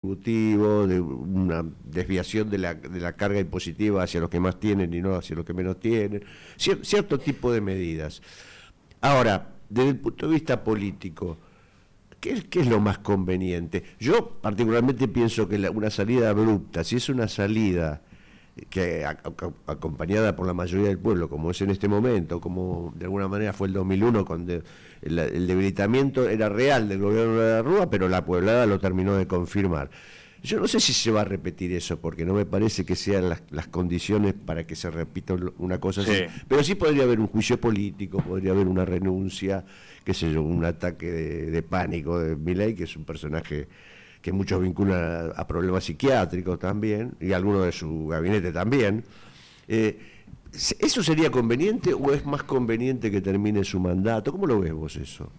redistributivo, de una desviación de la carga impositiva hacia los que más tienen y no hacia los que menos tienen, cierto tipo de medidas. Ahora, desde el punto de vista político, ¿qué es lo más conveniente? Yo particularmente pienso que una salida abrupta, si es una salida que acompañada por la mayoría del pueblo, como es en este momento, como de alguna manera fue el 2001, cuando el debilitamiento era real del gobierno de la Rúa, pero la pueblada lo terminó de confirmar. Yo no sé si se va a repetir eso, porque no me parece que sean las condiciones para que se repita una cosa así, pero sí podría haber un juicio político, podría haber una renuncia, qué sé yo, un ataque de pánico de Milei, que es un personaje que muchos vinculan a problemas psiquiátricos también, y algunos de su gabinete también. ¿Eso sería conveniente o es más conveniente que termine su mandato? ¿Cómo lo ves vos eso?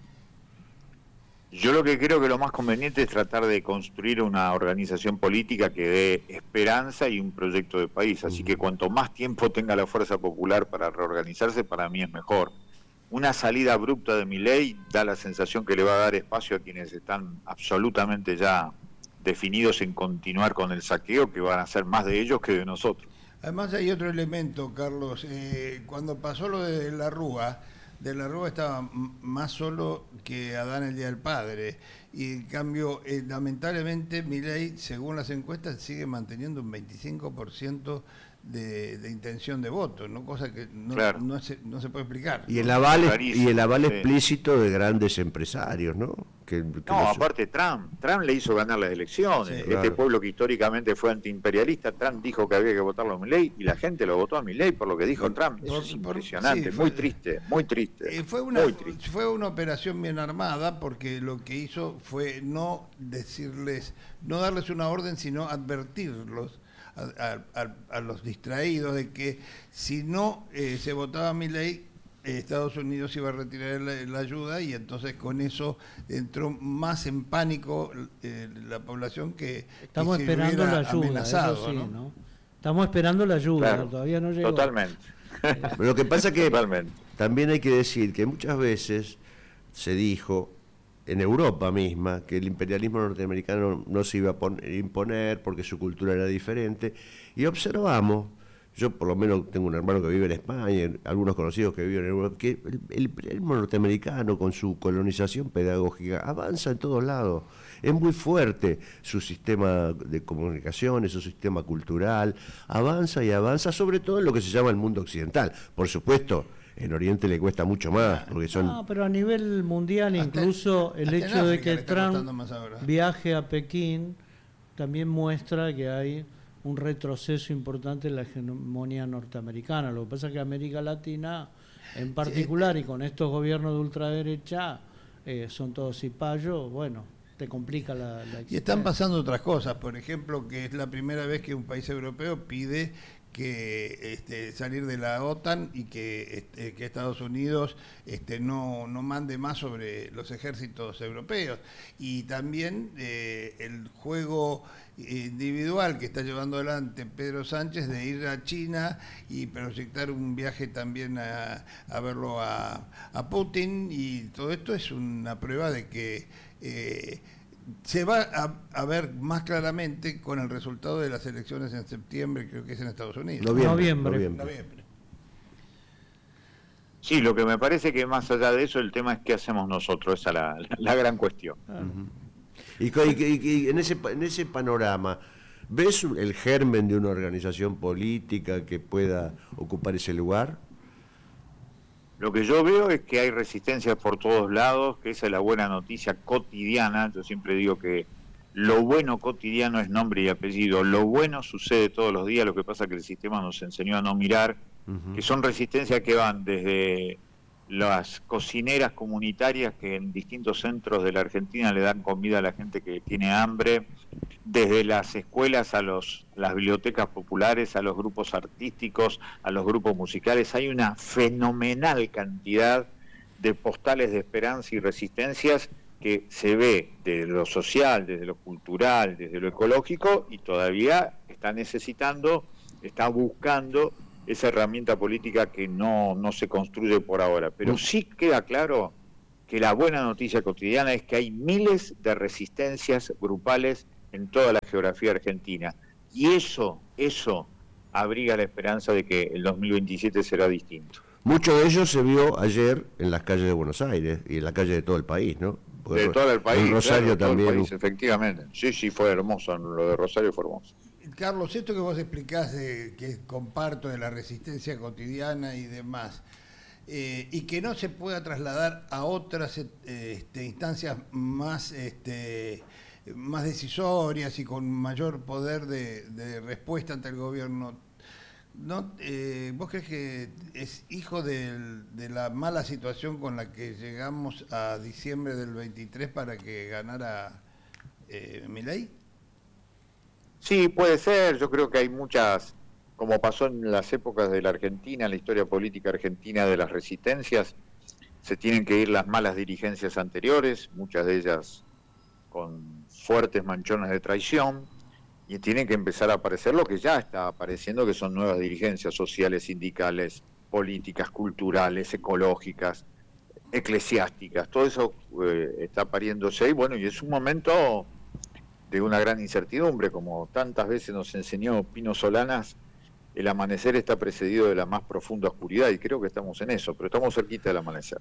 Yo lo que creo que lo más conveniente es tratar de construir una organización política que dé esperanza y un proyecto de país. Así que cuanto más tiempo tenga la fuerza popular para reorganizarse, para mí es mejor. Una salida abrupta de Milei da la sensación que le va a dar espacio a quienes están absolutamente ya definidos en continuar con el saqueo, que van a ser más de ellos que de nosotros. Además hay otro elemento, Carlos. Cuando pasó lo de la Rúa estaba más solo que Adán el Día del Padre, y en cambio lamentablemente Milei, según las encuestas, sigue manteniendo un 25% de intención de voto, ¿no? Cosa que no se puede explicar. Y el aval explícito de grandes empresarios, ¿no? Aparte Trump le hizo ganar las elecciones. Sí, claro. Este pueblo que históricamente fue antiimperialista, Trump dijo que había que votarlo a Milei y la gente lo votó a Milei por lo que dijo Trump. Eso es impresionante, muy triste. Fue una operación bien armada, porque lo que hizo fue no darles una orden, sino advertirlos a los distraídos de que si no se votaba a Milei, Estados Unidos iba a retirar la ayuda, y entonces con eso entró más en pánico la población que estamos esperando la ayuda, amenazado, eso sí, ¿no? Estamos esperando la ayuda, claro, todavía no llegó. Totalmente. Pero lo que pasa es que también hay que decir que muchas veces se dijo en Europa misma que el imperialismo norteamericano no se iba a imponer porque su cultura era diferente, y observamos, yo por lo menos tengo un hermano que vive en España, algunos conocidos que viven en Europa, que el imperialismo norteamericano con su colonización pedagógica avanza en todos lados, es muy fuerte su sistema de comunicaciones, su sistema cultural, avanza y avanza, sobre todo en lo que se llama el mundo occidental. Por supuesto, en Oriente le cuesta mucho más, porque son... No, pero a nivel mundial, incluso el hecho de que Trump viaje a Pekín también muestra que hay un retroceso importante en la hegemonía norteamericana. Lo que pasa es que América Latina, en particular, y con estos gobiernos de ultraderecha, son todos cipayos, bueno, te complica la y están pasando otras cosas, por ejemplo, que es la primera vez que un país europeo pide que salir de la OTAN y que Estados Unidos no mande más sobre los ejércitos europeos, y también el juego individual que está llevando adelante Pedro Sánchez de ir a China y proyectar un viaje también a verlo a Putin, y todo esto es una prueba de que se va a ver más claramente con el resultado de las elecciones en septiembre, creo que es en Estados Unidos. Noviembre. Sí, lo que me parece que más allá de eso, el tema es qué hacemos nosotros, esa es la gran cuestión. Y en ese panorama, ¿ves el germen de una organización política que pueda ocupar ese lugar? Lo que yo veo es que hay resistencias por todos lados, que esa es la buena noticia cotidiana. Yo siempre digo que lo bueno cotidiano es nombre y apellido. Lo bueno sucede todos los días, lo que pasa es que el sistema nos enseñó a no mirar, que son resistencias que van desde las cocineras comunitarias que en distintos centros de la Argentina le dan comida a la gente que tiene hambre, desde las escuelas a las bibliotecas populares, a los grupos artísticos, a los grupos musicales. Hay una fenomenal cantidad de postales de esperanza y resistencias que se ve desde lo social, desde lo cultural, desde lo ecológico, y todavía está buscando esa herramienta política que no se construye por ahora. Pero sí queda claro que la buena noticia cotidiana es que hay miles de resistencias grupales en toda la geografía argentina. Y eso abriga la esperanza de que el 2027 será distinto. Mucho de ello se vio ayer en las calles de Buenos Aires y en la calle de todo el país, ¿no? De todo el país, en Rosario claro, también. Todo el país, efectivamente. Sí, fue hermoso, lo de Rosario fue hermoso. Carlos, esto que vos explicás, que comparto de la resistencia cotidiana y demás, y que no se pueda trasladar a otras instancias más decisorias y con mayor poder de respuesta ante el gobierno, ¿no? ¿Vos crees que es hijo de la mala situación con la que llegamos a diciembre del 23 para que ganara Milei? Sí, puede ser. Yo creo que hay muchas, como pasó en las épocas de la Argentina, en la historia política argentina de las resistencias, se tienen que ir las malas dirigencias anteriores, muchas de ellas con fuertes manchones de traición, y tienen que empezar a aparecer lo que ya está apareciendo, que son nuevas dirigencias sociales, sindicales, políticas, culturales, ecológicas, eclesiásticas. Todo eso está pariéndose y bueno, y es un momento de una gran incertidumbre, como tantas veces nos enseñó Pino Solanas. El amanecer está precedido de la más profunda oscuridad y creo que estamos en eso, pero estamos cerquita del amanecer.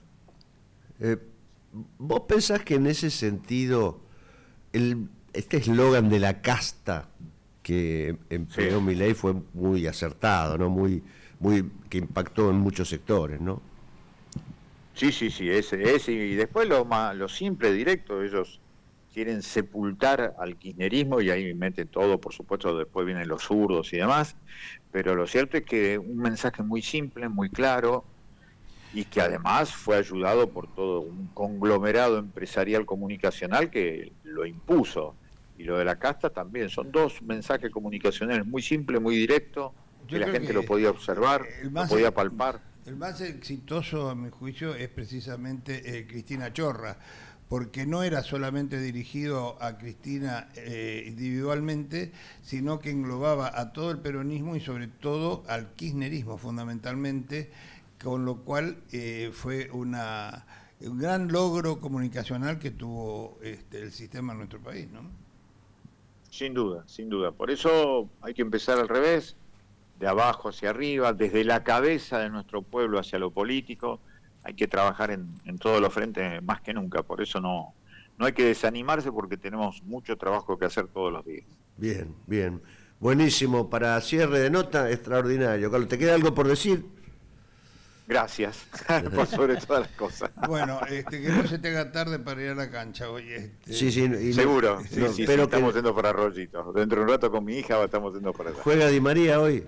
¿Vos pensás que en ese sentido este eslogan de la casta que empleó Milei fue muy acertado, ¿no? Muy que impactó en muchos sectores, ¿no? Sí, ese y después lo simple, directo, ellos quieren sepultar al kirchnerismo y ahí meten todo, por supuesto, después vienen los zurdos y demás, pero lo cierto es que un mensaje muy simple, muy claro, y que además fue ayudado por todo un conglomerado empresarial comunicacional que lo impuso. Y lo de la casta también, son dos mensajes comunicacionales muy simples, muy directos, que la gente lo podía observar, lo podía palpar. El más exitoso, a mi juicio, es precisamente Cristina Chorra, porque no era solamente dirigido a Cristina individualmente, sino que englobaba a todo el peronismo y sobre todo al kirchnerismo fundamentalmente, con lo cual fue un gran logro comunicacional que tuvo el sistema en nuestro país, ¿no? Sin duda. Por eso hay que empezar al revés, de abajo hacia arriba, desde la cabeza de nuestro pueblo hacia lo político. Hay que trabajar en todos los frentes más que nunca. Por eso no hay que desanimarse porque tenemos mucho trabajo que hacer todos los días. Bien. Buenísimo. Para cierre de nota, extraordinario. Carlos, ¿te queda algo por decir? Gracias, por sobre todas las cosas. Bueno, que no se te haga tarde para ir a la cancha hoy. Sí, seguro. Sí, pero estamos yendo para Arroyito. Dentro de un rato con mi hija estamos yendo para allá. ¿Juega Di María hoy?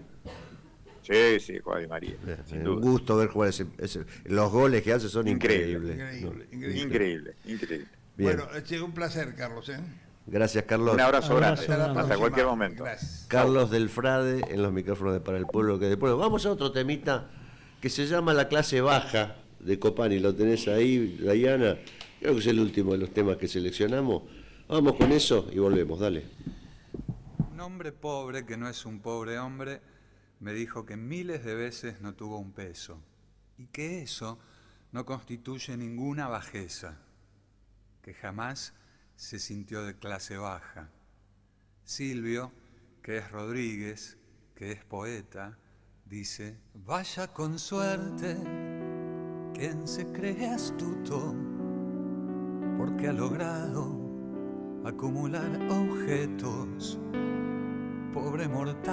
Sí, juega Di María. Sin duda. Un gusto ver jugar los goles que hace son increíbles. Increíble. Bien. Bueno, un placer, Carlos. Gracias, Carlos. Un abrazo grande. Hasta cualquier momento. Gracias. Carlos Del Frade en los micrófonos de Para el Pueblo que después. Vamos a otro temita que se llama La Clase Baja de Copani. ¿Lo tenés ahí, Diana? Creo que es el último de los temas que seleccionamos. Vamos con eso y volvemos, dale. Un hombre pobre, que no es un pobre hombre, me dijo que miles de veces no tuvo un peso y que eso no constituye ninguna bajeza, que jamás se sintió de clase baja. Silvio, que es Rodríguez, que es poeta, dice: vaya con suerte quien se cree astuto, porque ha logrado acumular objetos. Pobre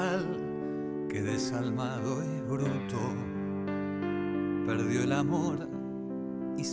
mortal que desalmado y bruto perdió el amor